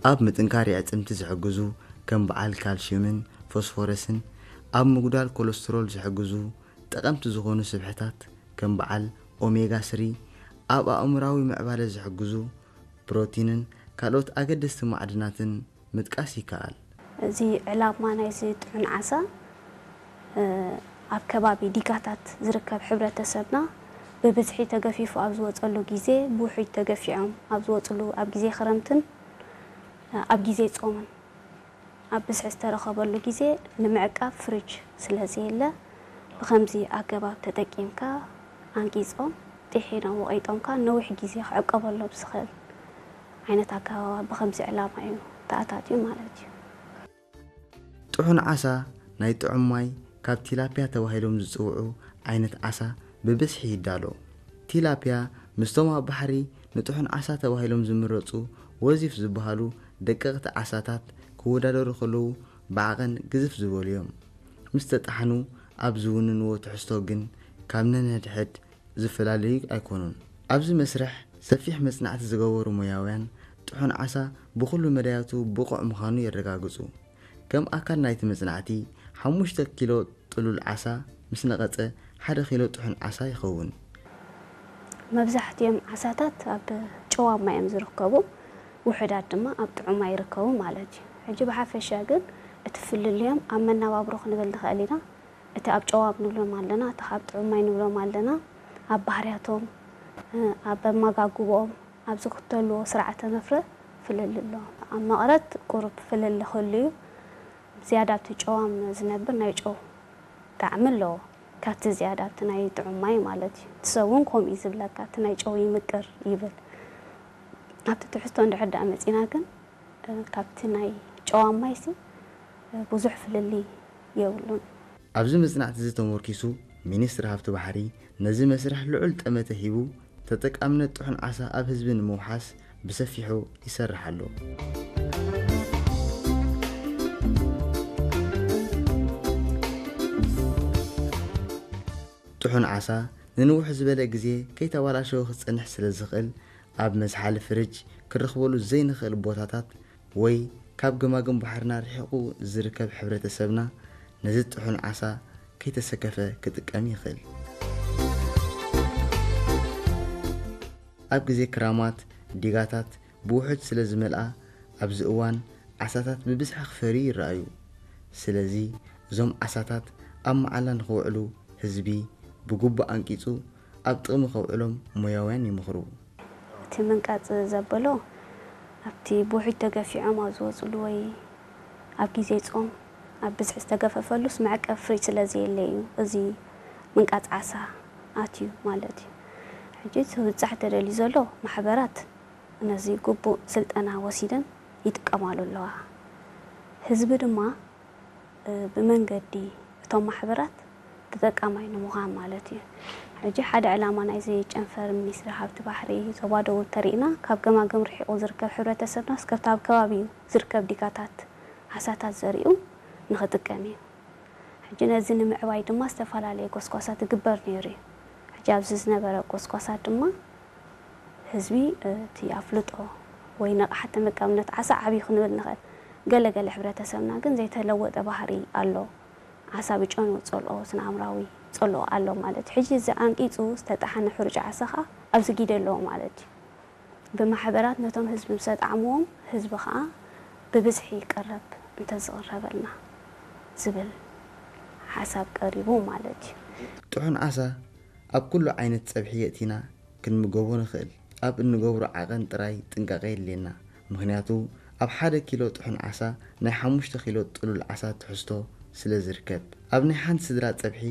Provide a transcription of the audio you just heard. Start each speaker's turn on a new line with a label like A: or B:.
A: ኣብ ምጥንካር ዕጽምቲ ዝሕግዙ ከም በዓል ካልሽየምን ፎስፎረስን ኣብ ምጉዳል ኮሌስትሮል ዝሕግዙ ጠቐምቲ ዝኾኑ ስብሕታት ከም በዓል ኦሜጋ 3 ኣብ ኣእምራዊ ምዕባለ ዝሕግዙ ፕሮቲንን ካልኦት ኣገደስቲ ማዕድናትን ምጥቃስ ይከኣል።
B: እዚ ዕላማ ናይዚ ጥዑን ዓሳ ኣብ ከባቢ ዲጋታት ዝርከብ ሕብረተሰብና ብብዝሒ ተገፊፉ ኣብ ዝወፀሉ ግዜ ብውሕጅ ተገፊዖም ኣብ ዝወፅሉ ኣብ ግዜ ክረምትን ኣብ ግዜ ጾምን ኣብ ብዝሒ ዝተረኸበሉ ግዜ ንምዕቃብ ፍሪጅ ስለዘየለ ብከምዚ ኣገባብ ተጠቂምካ ኣንቂጾም ጥሒኖም ወቂጦምካ ነዊሕ ግዜ ክዕቀበሎም ዝኽእል ዓይነት ኣገባብ ብከምዚ ዕላማ እዩ ተኣታትዩ ማለት እዩ።
A: ጥዑን ዓሳ ናይ ጥዑም ማይ ካብ ቲላፒያ ተባሂሎም ዝጽውዑ ዓይነት ዓሳ ብብዝሒ ይዳሎ። ቲላፒያ ምስቶም ኣብ ባሕሪ ንጥዑን ዓሳ ተባሂሎም ዝምረጹ ወዚፍ ዝበሃሉ ደቀቕቲ ዓሳታት ክወዳደሩ ከለዉ ብዓቐን ግዝፍ ዝበሉ እዮም። ምስ ተጣሕኑ ኣብ ዝውንንዎ ትሕዝቶ ግን ካብ ነንሕድሕድ ዝፈላለዩ ኣይኮኑን። ኣብዚ መስርሕ ሰፊሕ መጽናዕቲ ዝገበሩ ሞያውያን ጥዑን ዓሳ ብኩሉ መዳያቱ ብቑዕ ምዃኑ የረጋግጹ። ከም ኣካል ናይቲ መጽናዕቲ 5 ኪሎ ጥሉል ዓሳ ምስ ነቐጸ 1 ኪሎ ጥዑን ዓሳ ይኸውን።
B: መብዛሕትኦም ዓሳታት ኣብ ጨዋማ እዮም ዝርከቡ፣ ውሕዳት ድማ ኣብ ጥዑማ ይርከቡ ማለት እዩ። ሕጂ ብሓፈሻ ግን እቲ ፍልልዮም ኣብ መነባብሮ ክንብል ንኽእል ኢና። እቲ ኣብ ጨዋም ንብሎም ኣለና፣ እቲ ኣብ ጥዑማይ ንብሎም ኣለና። ኣብ ባህርያቶም ኣብ ኣመጋግቦኦም ኣብ ዝኽተልዎ ስርዓተ መፍረ ፍልል ኣለዎ። ኣብ መቕረት ቁሩብ ፍልል ክህልዩ ዝያዳ እቲ ጨዋም ዝነብር ናይ ጨው ጣዕሚ ኣለዎ ካብቲ ዝያዳ እቲ ናይ ጥዑማይ ማለት እዩ። ትሰውን ከምኡ ዝብለካ እቲ ናይ ጨው ይምቅር ይብል። ኣብቲ ትሕዝቶ እንድሕር ዳኣ መፂና ግን ካብቲ ናይ ጨዋማይ ብዙሕ ፍልሊ የብሉን።
A: ኣብዚ መጽናዕቲ ተመርኪሱ ሚኒስትሪ ሃብቲ ባሕሪ ነዚ መስርሕ ልዑል ጠመተ ሂቡ ተጠቃምነት ጥዑን ዓሳ ኣብ ህዝቢ ንምውሓስ ብሰፊሑ ይሰርሕ ኣሎ። ጥዑን ዓሳ ንንውሕ ዝበለ ግዜ ከይተባላሸወ ክጸንሕ ስለ ዝኽእል ኣብ መዝሓሊ ፍሪጅ ክረኽበሉ ዘይንኽእል ቦታታት ወይ ካብ ገማግም ባሕርና ርሒቑ ዝርከብ ሕብረተሰብና ነዚ ጥዑን ዓሳ ከይተሰከፈ ክጥቀም ይኽእል። ኣብ ግዜ ክራማት ዲጋታት ብውሕጅ ስለ ዝመልኣ ኣብዚ እዋን ዓሳታት ብብዝሒ ክፈርዩ ይረኣዩ። ስለዚ እዞም ዓሳታት ኣብ መዓላ ንኽውዕሉ ህዝቢ ብግቡእ አንቂጹ ኣብ ጥቕሚ ከውዕሎም ሞያውያን ይምኽሩ።
B: እቲ ምንቃጽ ዘበሎ ኣብቲ ብውሕጅ ተገፊዖም ኣብ ዝወፅሉ ወይ ኣብ ግዜ ጾም ኣብ ብዝሒ ዝተገፈፈሉስ መዕቀብ ፍሪጅ ስለዘየለ እዩ እዚ ምንቃጽ ዓሳ ኣትዩ ማለት እዩ። ሕጂ ትብጻሕ ተደልዩ ዘሎ ማሕበራት ነዚ ግቡእ ስልጠና ወሲደን ይጥቀማሉ ኣለዋ። ህዝቢ ድማ ብመንገዲ እቶም ማሕበራት ተጠቃማይ ንምዃን ማለት እዩ። ሕጂ ሓደ ዕላማ ናይዚ ጨንፈር ሚኒስትሪ ሃብቲ ባሕሪ ዞባ ደቡብ ተሪእና ካብ ገማገም ርሒቑ ዝርከብ ሕብረተሰብና እስከብቲ ኣብ ከባቢኡ ዝርከብ ዲጋታት ዓሳታት ዘሪኡ ንኽጥቀም እዩ። ሕጂ ነዚ ንምዕባይ ድማ ዝተፈላለየ ጎስጓሳት ይግበር ነይሩ እዩ። ሕጂ ኣብዚ ዝነበረ ጎስጓሳት ድማ ህዝቢ እቲ ኣፍልጦ ወይ ነቕሓ ተመጋብነት ዓሳ ዓብዪ ክንብል ንኽእል። ገለገለ ሕብረተሰብና ግን ዘይተለወጠ ባህሪ ኣሎ። ዓሳ ብጨኑ ፀልኦ ስነኣምራዊ ፀልኦ ኣሎ ማለት እዩ። ሕጂ እዚ ኣንቂፁ ዝተጣሓነ ሕሩጭ ዓሳ ከዓ ኣብዚ ግደ ኣለዎ ማለት እዩ። ብማሕበራት ነቶም ህዝቢ ምሰጣዕምዎም ህዝቢ ከዓ ብብዝሒ ይቀረብ እንተዝቕረበልና ዝብል ሓሳብ ቀሪቡ ማለት እዩ።
A: ጥዑን ዓሳ ኣብ ኩሉ ዓይነት ፀብሒ የእቲና ክንምገቦ ንኽእል። ኣብ እንገብሮ ዓቐን ጥራይ ጥንቃቐ የድልየና። ምክንያቱ ኣብ 1 ኪሎ ጥዑን ዓሳ ናይ 5 ኪሎ ጥሉል ዓሳ ትሕዝቶ ስለ ዝርከብ ኣብ ናይ ሓንቲ ስድራ ፀብሒ